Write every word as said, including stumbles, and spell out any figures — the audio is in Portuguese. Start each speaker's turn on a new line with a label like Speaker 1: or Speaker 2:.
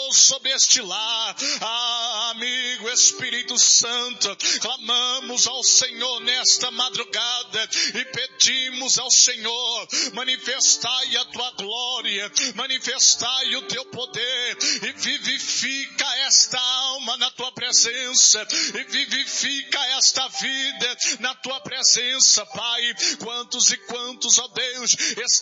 Speaker 1: Deus, sobre este lar. Ah, amigo Espírito Santo, clamamos ao Senhor nesta madrugada e pedimos ao Senhor, manifestai a tua glória, manifestai o teu poder e vivifica esta alma na tua presença e vivifica esta vida na tua presença, Pai. Quantos e quantos, ó Deus,